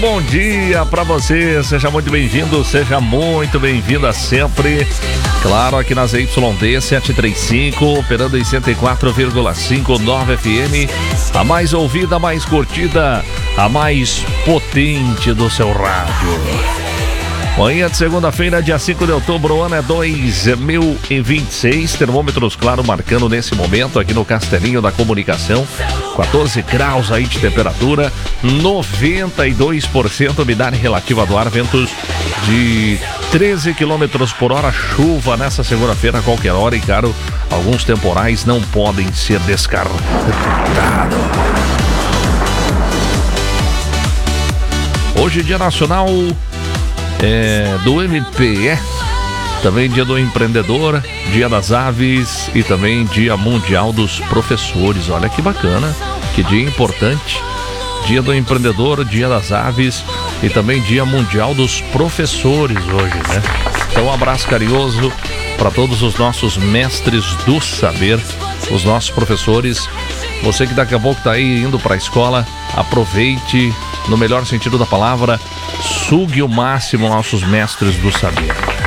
Bom dia pra você, seja muito bem-vindo, seja muito bem-vinda sempre. Claro, aqui nas YD 735, operando em 104,59 FM, a mais ouvida, a mais curtida, a mais potente do seu rádio. Manhã de segunda-feira, dia 5 de outubro, o ano é 2026, termômetros, claro, marcando nesse momento aqui no Castelinho da Comunicação, 14 graus aí de temperatura, 92% umidade relativa do ar, ventos de 13 km por hora, chuva nessa segunda-feira a qualquer hora e, claro, alguns temporais não podem ser descartados. Hoje, dia nacional do MPE, também dia do empreendedor, dia das aves e também dia mundial dos professores. Olha que bacana, que dia importante, dia do empreendedor, dia das aves e também dia mundial dos professores hoje, né? Então um abraço carinhoso para todos os nossos mestres do saber, os nossos professores. Você que daqui a pouco está aí indo para a escola, aproveite no melhor sentido da palavra, sugue o máximo nossos mestres do saber.